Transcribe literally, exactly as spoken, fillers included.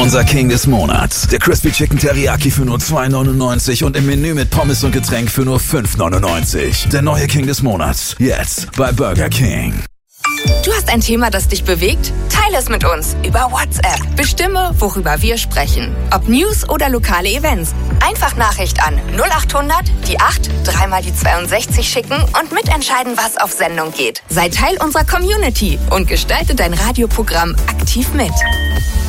Unser King des Monats. Der Crispy Chicken Teriyaki für nur zwei neunundneunzig und im Menü mit Pommes und Getränk für nur fünf neunundneunzig. Der neue King des Monats. Jetzt bei Burger King. Du hast ein Thema, das dich bewegt? Teile es mit uns über WhatsApp. Bestimme, worüber wir sprechen. Ob News oder lokale Events. Einfach Nachricht an null acht hundert, die acht, dreimal die zweiundsechzig schicken und mitentscheiden, was auf Sendung geht. Sei Teil unserer Community und gestalte dein Radioprogramm aktiv mit.